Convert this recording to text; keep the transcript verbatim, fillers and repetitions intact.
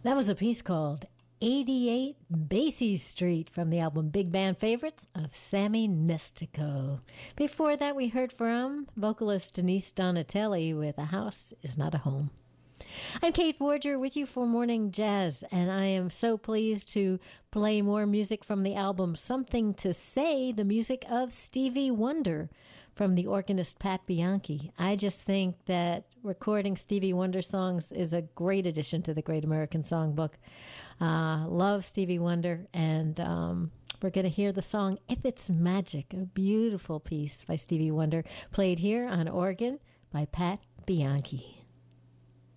That was a piece called eighty-eight Basie Street from the album Big Band Favorites of Sammy Nestico. Before that, we heard from vocalist Denise Donatelli with A House Is Not a Home. I'm Kate Borger with you for Morning Jazz, and I am so pleased to play more music from the album Something to Say, the music of Stevie Wonder from the organist Pat Bianchi. I just think that recording Stevie Wonder songs is a great addition to the Great American Songbook. Uh, love Stevie Wonder, and um, we're going to hear the song If It's Magic, a beautiful piece by Stevie Wonder, played here on organ by Pat Bianchi.